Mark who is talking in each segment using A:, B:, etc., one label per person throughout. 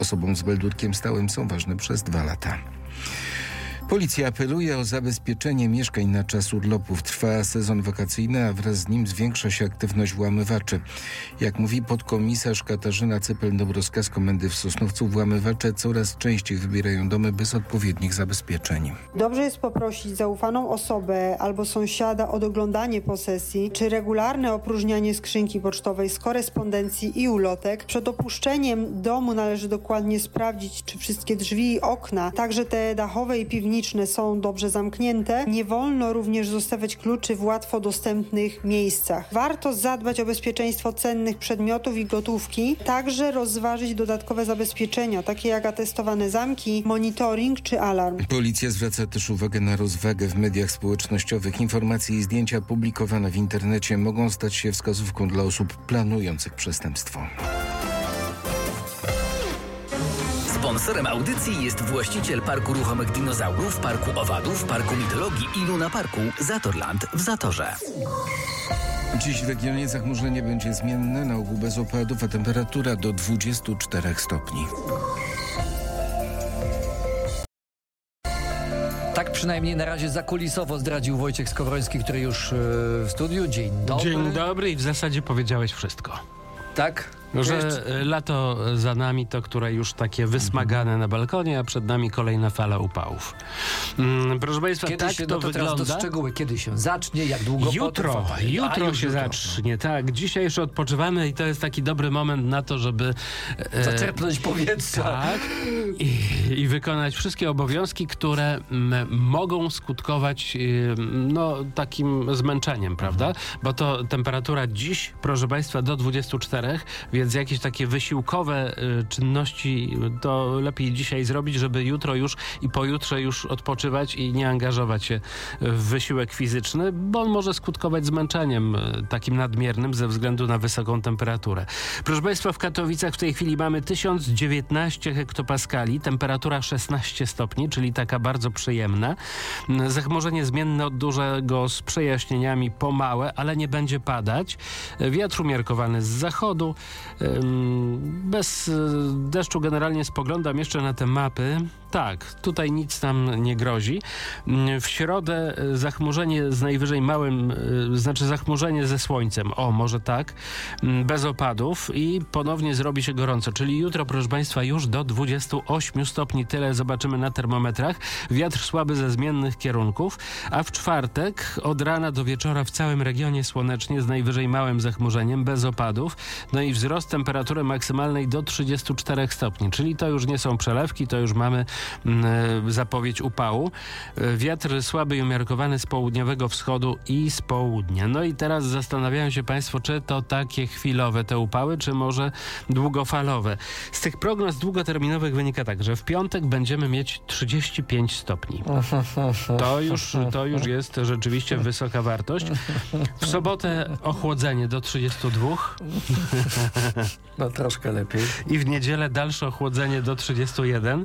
A: osobom z meldunkiem stałym są ważne przez 2 lata. Policja apeluje o zabezpieczenie mieszkań na czas urlopów. Trwa sezon wakacyjny, a wraz z nim zwiększa się aktywność włamywaczy. Jak mówi podkomisarz Katarzyna Cypel-Dąbrowska z Komendy w Sosnowcu, włamywacze coraz częściej wybierają domy bez odpowiednich zabezpieczeń.
B: Dobrze jest poprosić zaufaną osobę albo sąsiada o doglądanie posesji, czy regularne opróżnianie skrzynki pocztowej z korespondencji i ulotek. Przed opuszczeniem domu należy dokładnie sprawdzić, czy wszystkie drzwi i okna, także te dachowe i piwnicze, są dobrze zamknięte. Nie wolno również zostawiać kluczy w łatwo dostępnych miejscach. Warto zadbać o bezpieczeństwo cennych przedmiotów i gotówki, także rozważyć dodatkowe zabezpieczenia, takie jak atestowane zamki, monitoring czy alarm.
A: Policja zwraca też uwagę na rozwagę w mediach społecznościowych. Informacje i zdjęcia publikowane w internecie mogą stać się wskazówką dla osób planujących przestępstwo.
C: Sponsorem audycji jest właściciel Parku Ruchomych Dinozaurów, Parku Owadów, Parku Mitologii i Luna Parku Zatorland w Zatorze.
A: Dziś w regionie zachmurzenie będzie zmienne, na ogół bez opadów, a temperatura do 24 stopni.
D: Tak przynajmniej na razie zakulisowo zdradził Wojciech Skowroński, który już w studiu. Dzień dobry.
E: Dzień dobry i w zasadzie powiedziałeś wszystko.
D: Tak?
E: Że lato za nami, to które już takie wysmagane na balkonie, a przed nami kolejna fala upałów. Proszę Państwa,
D: Kiedy
E: tak
D: się,
E: to wygląda.
D: Teraz do szczegóły, kiedy się zacznie, jak długo
E: Jutro się zacznie, tak. Dzisiaj jeszcze odpoczywamy i to jest taki dobry moment na to, żeby
D: zaczerpnąć powietrza.
E: Tak. I wykonać wszystkie obowiązki, które mogą skutkować takim zmęczeniem, prawda? Bo to temperatura dziś, proszę Państwa, do 24, więc jakieś takie wysiłkowe czynności to lepiej dzisiaj zrobić, żeby jutro już i pojutrze już odpoczywać i nie angażować się w wysiłek fizyczny, bo on może skutkować zmęczeniem takim nadmiernym ze względu na wysoką temperaturę. Proszę Państwa, w Katowicach w tej chwili mamy 1019 hektopaskali, temperatura 16 stopni, czyli taka bardzo przyjemna. Zachmurzenie zmienne od dużego z przejaśnieniami po małe, ale nie będzie padać. Wiatr umiarkowany z zachodu. Bez deszczu generalnie spoglądam jeszcze na te mapy. Tak, tutaj nic nam nie grozi. W środę zachmurzenie z najwyżej małym, znaczy zachmurzenie ze słońcem. O, może tak. Bez opadów i ponownie zrobi się gorąco. Czyli jutro, proszę Państwa, już do 28 stopni. Tyle zobaczymy na termometrach. Wiatr słaby ze zmiennych kierunków. A w czwartek od rana do wieczora w całym regionie słonecznie z najwyżej małym zachmurzeniem, bez opadów. No i wzrost temperatury maksymalnej do 34 stopni. Czyli to już nie są przelewki, to już mamy zapowiedź upału. Wiatr słaby i umiarkowany z południowego wschodu i z południa. No i teraz zastanawiają się Państwo, czy to takie chwilowe te upały, czy może długofalowe. Z tych prognoz długoterminowych wynika tak, że w piątek będziemy mieć 35 stopni. To już jest rzeczywiście wysoka wartość. W sobotę ochłodzenie do 32.
D: No troszkę lepiej.
E: I w niedzielę dalsze ochłodzenie do 31.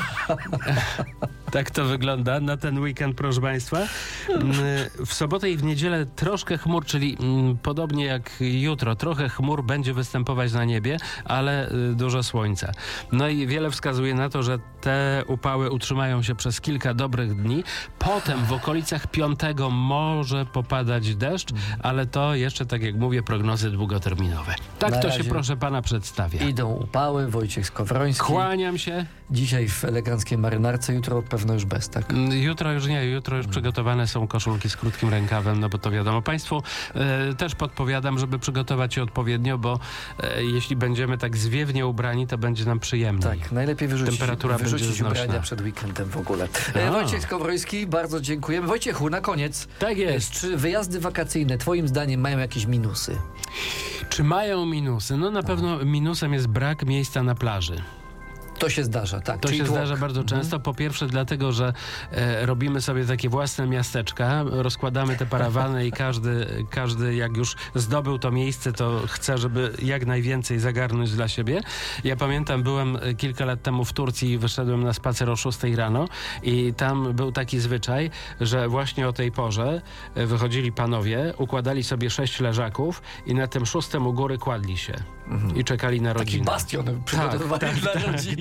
E: Tak to wygląda na ten weekend, proszę Państwa. W sobotę i w niedzielę troszkę chmur, czyli podobnie jak jutro, trochę chmur będzie występować na niebie, ale dużo słońca. No i wiele wskazuje na to, że te upały utrzymają się przez kilka dobrych dni. Potem w okolicach 5 może popadać deszcz, ale to jeszcze, tak jak mówię, prognozy długoterminowe. Tak to się, proszę Pana, przedstawia.
D: Idą upały, Wojciech Skowroński.
E: Kłaniam się.
D: Dzisiaj w eleganckiej marynarce, jutro pewno już bez, tak?
E: Jutro już nie, jutro już przygotowane są koszulki z krótkim rękawem, no bo to wiadomo. Państwu też podpowiadam, żeby przygotować się odpowiednio, bo jeśli będziemy tak zwiewnie ubrani, to będzie nam przyjemniej.
D: Tak, najlepiej wyrzucić ubrania przed weekendem w ogóle. Wojciech Skowroński, bardzo dziękujemy. Wojciechu, na koniec.
E: Tak jest.
D: Czy wyjazdy wakacyjne twoim zdaniem mają jakieś minusy?
E: Czy mają minusy? No na pewno minusem jest brak miejsca na plaży.
D: To się zdarza, tak.
E: To się zdarza bardzo często. Po pierwsze dlatego, że robimy sobie takie własne miasteczka, rozkładamy te parawany i każdy jak już zdobył to miejsce, to chce, żeby jak najwięcej zagarnąć dla siebie. Ja pamiętam, byłem kilka lat temu w Turcji i wyszedłem na spacer o 6 rano i tam był taki zwyczaj, że właśnie o tej porze wychodzili panowie, układali sobie 6 leżaków i na tym 6 u góry kładli się i czekali na rodzinę.
D: Taki bastion przygotowywali dla rodziny.